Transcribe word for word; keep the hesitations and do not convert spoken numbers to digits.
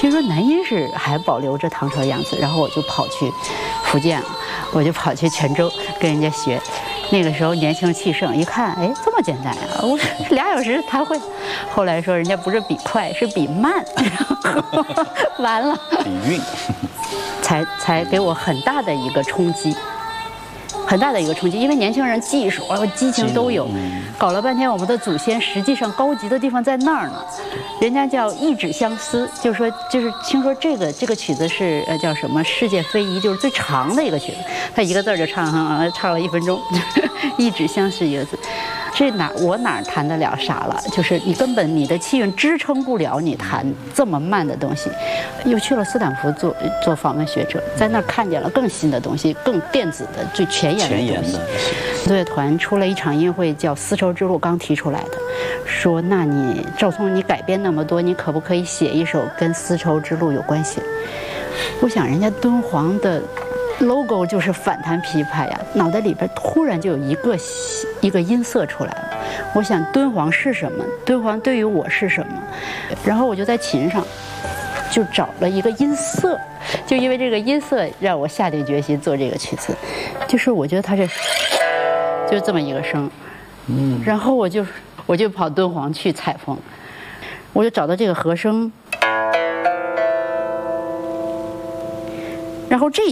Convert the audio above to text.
听说南音是还保留着唐朝样子，然后我就跑去福建，我就跑去泉州跟人家学。那个时候年轻气盛，一看，哎，这么简单啊！我俩小时弹会。后来说人家不是比快，是比慢，完了， 比韵， 才才给我很大的一个冲击。很大的一个冲击，因为年轻人技术啊、激情都有，搞了半天，我们的祖先实际上高级的地方在那儿呢。人家叫一指相思，就是说，就是听说这个这个曲子是呃叫什么世界非遗，就是最长的一个曲子，他一个字就唱啊唱了一分钟，一指相思一个字。这哪我哪弹得了啥了？就是你根本你的气韵支撑不了你弹这么慢的东西。又去了斯坦福做做访问学者，在那儿看见了更新的东西，更电子的、最前沿的东西。乐团出了一场音乐会，叫《丝绸之路》，刚提出来的，说那你赵聪你改编那么多，你可不可以写一首跟丝绸之路有关系？我想人家敦煌的 logo 就是反弹琵琶呀，脑袋里边突然就有一个一个音色出来了。我想敦煌是什么？敦煌对于我是什么？然后我就在琴上就找了一个音色，就因为这个音色让我下定决心做这个曲子。就是我觉得它是就这么一个声，嗯，然后我就我就跑敦煌去采风，我就找到这个和声，然后这